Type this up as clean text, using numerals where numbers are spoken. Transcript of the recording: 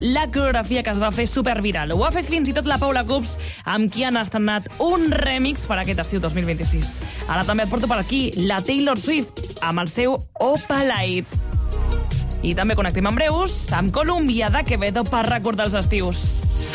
la coreografia que es va fer superviral. Ho ha fet fins i tot la Paula Cups, amb qui han estrenat un remix per aquest estiu 2026. Ara també et porto per aquí la Taylor Swift, amb el seu Opalite. I també connectem en breus amb Columbia de Quevedo per recordar els estius.